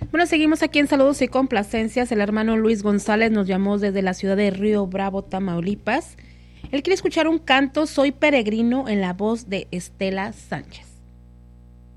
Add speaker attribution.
Speaker 1: Bueno, seguimos aquí en Saludos y Complacencias. El hermano Luis González nos llamó desde la ciudad de Río Bravo, Tamaulipas. Él quiere escuchar un canto, Soy Peregrino, en la voz de Estela Sánchez.